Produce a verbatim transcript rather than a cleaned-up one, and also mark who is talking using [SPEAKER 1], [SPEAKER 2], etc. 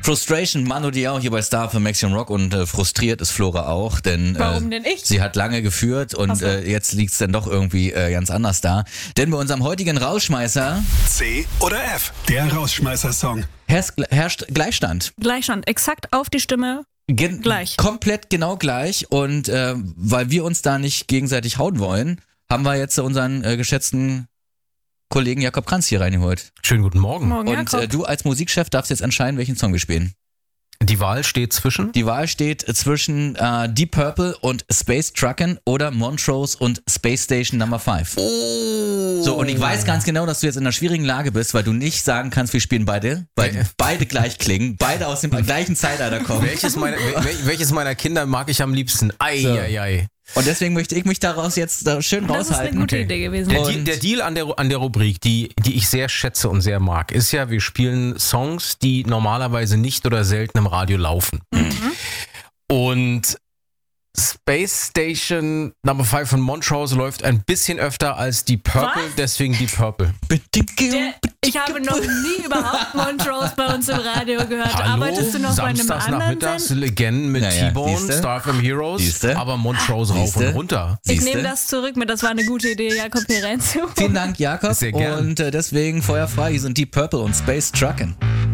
[SPEAKER 1] Frustration, Manu Diao hier bei Star für Maximum Rock und äh, frustriert ist Flora auch, denn, äh,
[SPEAKER 2] Warum denn ich?
[SPEAKER 1] sie hat lange geführt und
[SPEAKER 2] so.
[SPEAKER 1] äh, jetzt liegt's dann doch irgendwie äh, ganz anders da. Denn bei unserem heutigen Rausschmeißer
[SPEAKER 3] C oder F, der Rausschmeißer-Song.
[SPEAKER 1] herrscht, herrscht Gleichstand.
[SPEAKER 2] Gleichstand, exakt auf die Stimme.
[SPEAKER 1] Gen-
[SPEAKER 2] Gleich.
[SPEAKER 1] Komplett genau gleich und äh, weil wir uns da nicht gegenseitig hauen wollen, haben wir jetzt unseren äh, geschätzten Kollegen Jakob Kranz hier reingeholt.
[SPEAKER 4] Schönen guten Morgen.
[SPEAKER 2] Morgen,
[SPEAKER 1] Und
[SPEAKER 2] Jakob.
[SPEAKER 1] äh, du als Musikchef darfst jetzt entscheiden, welchen Song wir spielen.
[SPEAKER 4] Die Wahl steht zwischen?
[SPEAKER 1] Die Wahl steht zwischen äh, Deep Purple und Space Truckin' oder Montrose und Space Station Number fünf.
[SPEAKER 4] Oh.
[SPEAKER 1] So, und ich weiß ganz genau, dass du jetzt in einer schwierigen Lage bist, weil du nicht sagen kannst, wir spielen beide, weil
[SPEAKER 4] Nee.
[SPEAKER 1] beide gleich klingen, beide aus dem gleichen Zeitalter kommen.
[SPEAKER 4] Welches meiner, wel, welches meiner Kinder mag ich am liebsten? Ei,
[SPEAKER 1] So.
[SPEAKER 4] ei, ei.
[SPEAKER 1] Und deswegen möchte ich mich daraus jetzt da schön
[SPEAKER 2] Das ist eine
[SPEAKER 1] raushalten.
[SPEAKER 2] gute
[SPEAKER 4] Okay.
[SPEAKER 2] Idee gewesen.
[SPEAKER 4] Der,
[SPEAKER 1] Und-
[SPEAKER 4] Deal, der Deal an der, an der Rubrik, die, die ich sehr schätze und sehr mag, ist ja, wir spielen Songs, die normalerweise nicht oder selten im Radio laufen. Und Space Station Number fünf von Montrose läuft ein bisschen öfter als Deep Purple,
[SPEAKER 2] Was?
[SPEAKER 4] deswegen Deep Purple.
[SPEAKER 2] Der, ich habe noch nie überhaupt Montrose bei uns im Radio gehört. Arbeitest du noch bei einem
[SPEAKER 4] Samstags
[SPEAKER 2] anderen
[SPEAKER 4] nachmittags
[SPEAKER 2] Sender?
[SPEAKER 4] Legenden mit
[SPEAKER 1] Naja,
[SPEAKER 4] T-Bone,
[SPEAKER 1] siehste?
[SPEAKER 4] Star F M Heroes,
[SPEAKER 1] Siehste?
[SPEAKER 4] aber Montrose rauf
[SPEAKER 1] Siehste?
[SPEAKER 4] und runter.
[SPEAKER 2] Ich
[SPEAKER 1] Siehste?
[SPEAKER 2] nehme das zurück mit, das war eine gute Idee, Jakob Perenzo.
[SPEAKER 1] Vielen Dank, Jakob.
[SPEAKER 4] Sehr gern.
[SPEAKER 1] Und äh, deswegen feuerfrei, hier sind Deep Purple und Space Truckin'.